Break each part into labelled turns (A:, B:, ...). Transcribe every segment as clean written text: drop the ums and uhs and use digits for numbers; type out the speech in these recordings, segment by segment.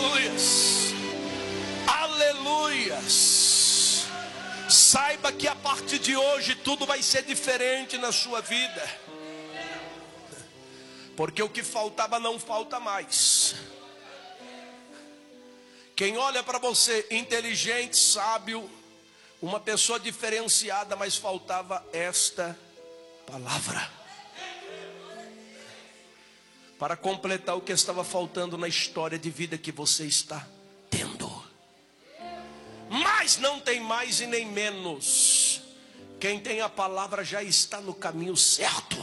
A: Aleluias. Aleluias. Saiba que a partir de hoje tudo vai ser diferente na sua vida. Porque o que faltava não falta mais. Quem olha para você inteligente, sábio, uma pessoa diferenciada, mas faltava esta palavra para completar o que estava faltando na história de vida que você está tendo. Mas não tem mais e nem menos. Quem tem a palavra já está no caminho certo.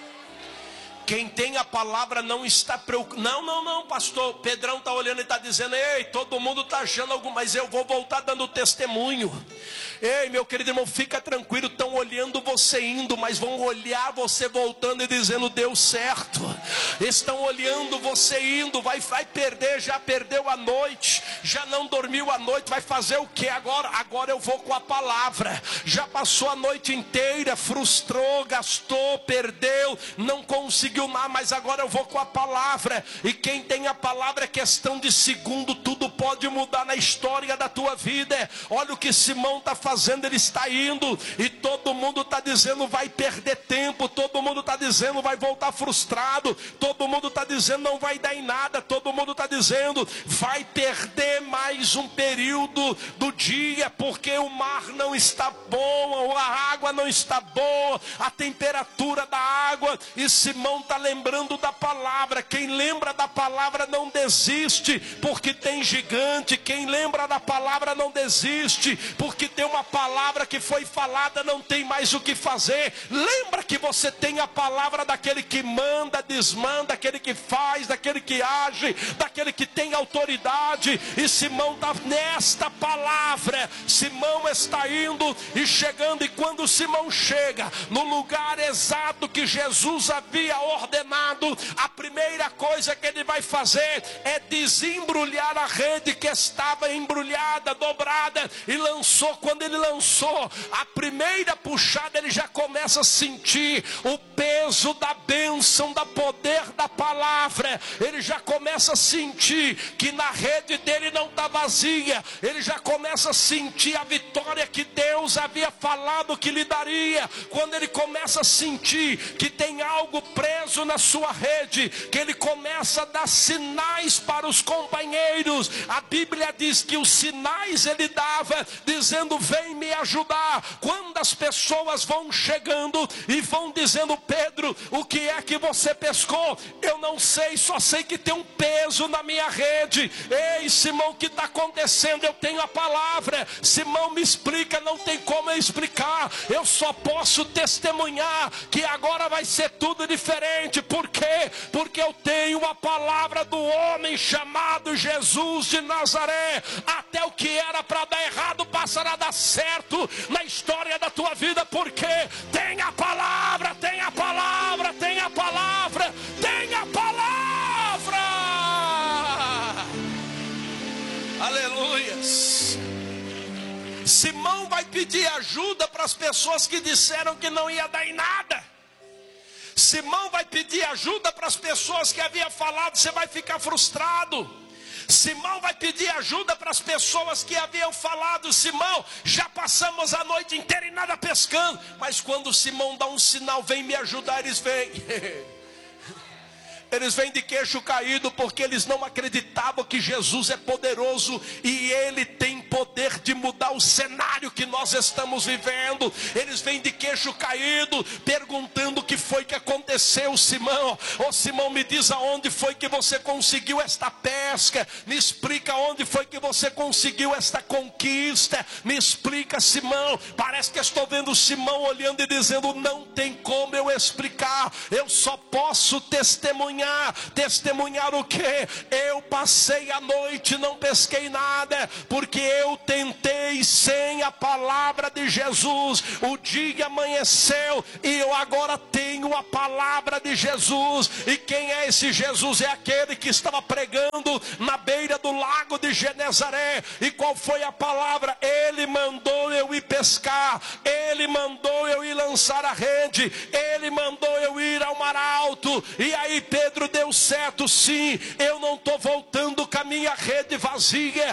A: Quem tem a palavra não está preocupado. Não, pastor. Pedrão está olhando e está dizendo: ei, todo mundo está achando algo, mas eu vou voltar dando testemunho. Ei, meu querido irmão, fica tranquilo. Estão olhando você indo, mas vão olhar você voltando e dizendo: deu certo. Estão olhando você indo, vai perder, já perdeu a noite, já não dormiu a noite, vai fazer o que agora? Agora eu vou com a palavra. Já passou a noite inteira, frustrou, gastou, perdeu, não conseguiu nada, mas agora eu vou com a palavra. E quem tem a palavra é questão de segundo, tudo pode mudar na história da tua vida. Olha o que Simão está fazendo, ele está indo, e todo mundo está dizendo vai perder tempo, todo mundo está dizendo vai voltar frustrado, todo mundo está dizendo não vai dar em nada, todo mundo está dizendo vai perder mais um período do dia, porque o mar não está bom, a água não está boa, a temperatura da água. E Simão está lembrando da palavra. Quem lembra da palavra não desiste, porque tem gigante. Quem lembra da palavra não desiste, porque tem uma palavra que foi falada, não tem mais o que fazer. Lembra que você tem a palavra daquele que manda, desmanda, daquele que faz, daquele que age, daquele que tem autoridade. E Simão está nesta palavra. Simão está indo e chegando, e quando Simão chega no lugar exato que Jesus havia ordenado, a primeira coisa que ele vai fazer é desembrulhar a rede que estava embrulhada, dobrada, e lançou. Quando ele lançou a primeira puxada, ele já começa a sentir o peso da bênção, da poder da palavra. Ele já começa a sentir que na rede dele não está vazia. Ele já começa a sentir a vitória que Deus havia falado que lhe daria. Quando ele começa a sentir que tem algo preso na sua rede, que ele começa a dar sinais para os companheiros. A Bíblia diz que os sinais ele dava, dizendo vem me ajudar. Quando as pessoas vão chegando e vão dizendo: Pedro, o que é que você pescou? Eu não sei, só sei que tem um peso na minha rede. Ei, Simão, o que está acontecendo? Eu tenho a palavra. Simão, me explica. Não tem como eu explicar, eu só posso testemunhar que agora vai ser tudo diferente. Por quê? Porque eu tenho a palavra do homem chamado Jesus de Nazaré. Até o que era para dar errado passará a dar certo na história da tua vida. Porque tem a palavra, tem a palavra, tem a palavra, tem a palavra. Aleluias. Simão vai pedir ajuda para as pessoas que disseram que não ia dar em nada. Simão vai pedir ajuda para as pessoas que haviam falado você vai ficar frustrado. Simão vai pedir ajuda para as pessoas que haviam falado: Simão, já passamos a noite inteira e nada pescando. Mas quando Simão dá um sinal, vem me ajudar, eles vêm. Eles vêm de queixo caído, porque eles não acreditavam que Jesus é poderoso e Ele tem poder de mudar o cenário que nós estamos vivendo. Eles vêm de queixo caído, perguntando o que foi que aconteceu, Simão. Ô Simão, me diz aonde foi que você conseguiu esta pesca. Me explica onde foi que você conseguiu esta conquista. Me explica, Simão. Parece que estou vendo Simão olhando e dizendo: não tem como eu explicar, eu só posso testemunhar. Testemunhar o quê? Eu passei a noite, não pesquei nada, porque eu tentei sem a palavra de Jesus. O dia amanheceu e eu agora tenho a palavra de Jesus. E quem é esse Jesus? É aquele que estava pregando na beira do lago de Genezaré. E qual foi a palavra? Ele mandou eu ir pescar, Ele mandou eu ir lançar a rede, Ele mandou eu ir ao mar alto. E aí Pedro deu certo, sim. Eu não estou voltando minha rede vazia,